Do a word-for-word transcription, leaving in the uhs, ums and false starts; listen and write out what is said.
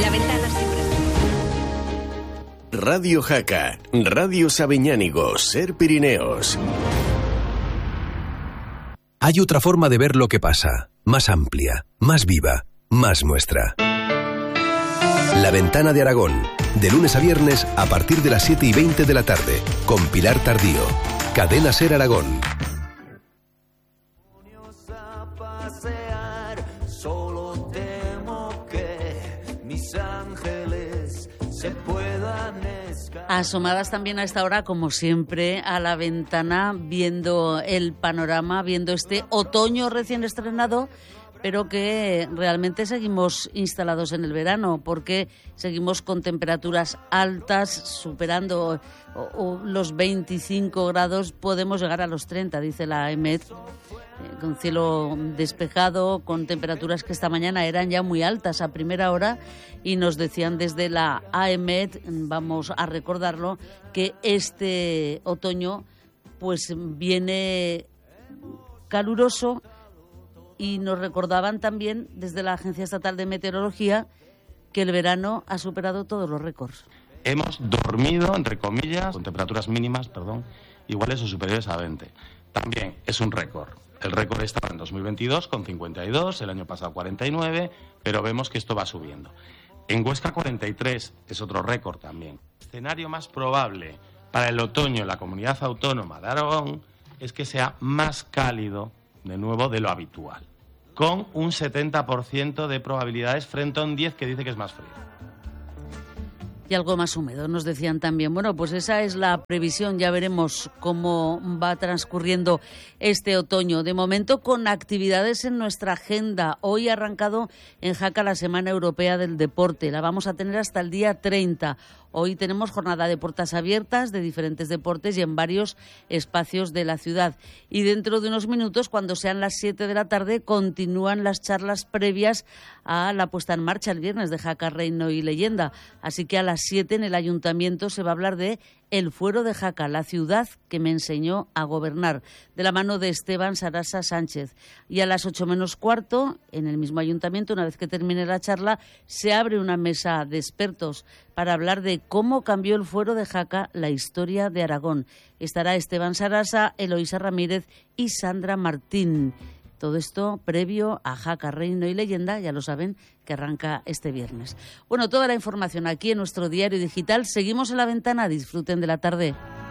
La Ventana siempre. Radio Jaca, Radio Sabiñánigo, Ser Pirineos. Hay otra forma de ver lo que pasa, más amplia, más viva, más nuestra. La Ventana de Aragón, de lunes a viernes a partir de las siete y veinte de la tarde, con Pilar Tardío. Cadena Ser Aragón. Solo temo que mis ángeles se puedan escapar. Asomadas también a esta hora, como siempre, a la ventana, viendo el panorama, viendo este otoño recién estrenado, pero que realmente seguimos instalados en el verano, porque seguimos con temperaturas altas, superando o, o los veinticinco grados, podemos llegar a los treinta, dice la E M E T, eh, con cielo despejado, con temperaturas que esta mañana eran ya muy altas a primera hora, y nos decían desde la A E M E T, vamos a recordarlo, que este otoño pues viene caluroso. Y nos recordaban también desde la Agencia Estatal de Meteorología que el verano ha superado todos los récords. Hemos dormido, entre comillas, con temperaturas mínimas, perdón, iguales o superiores a veinte. También es un récord. El récord estaba en dos mil veintidós con cincuenta y dos, el año pasado cuarenta y nueve, pero vemos que esto va subiendo. En Huesca cuarenta y tres es otro récord también. El escenario más probable para el otoño en la comunidad autónoma de Aragón es que sea más cálido de nuevo de lo habitual, con un setenta por ciento de probabilidades frente a un diez por ciento que dice que es más frío. Y algo más húmedo, nos decían también. Bueno, pues esa es la previsión, ya veremos cómo va transcurriendo este otoño. De momento, con actividades en nuestra agenda. Hoy ha arrancado en Jaca la Semana Europea del Deporte. La vamos a tener hasta el día treinta. Hoy tenemos jornada de puertas abiertas de diferentes deportes y en varios espacios de la ciudad. Y dentro de unos minutos, cuando sean las siete de la tarde, continúan las charlas previas a la puesta en marcha el viernes de Jaca, Reino y Leyenda. Así que a las siete en el Ayuntamiento se va a hablar de El Fuero de Jaca, la ciudad que me enseñó a gobernar, de la mano de Esteban Sarasa Sánchez. Y a las ocho menos cuarto, en el mismo Ayuntamiento, una vez que termine la charla, se abre una mesa de expertos para hablar de cómo cambió el Fuero de Jaca la historia de Aragón. Estará Esteban Sarasa, Eloísa Ramírez y Sandra Martín. Todo esto previo a Jaca, Reino y Leyenda, ya lo saben, que arranca este viernes. Bueno, toda la información aquí en nuestro diario digital. Seguimos en La Ventana. Disfruten de la tarde.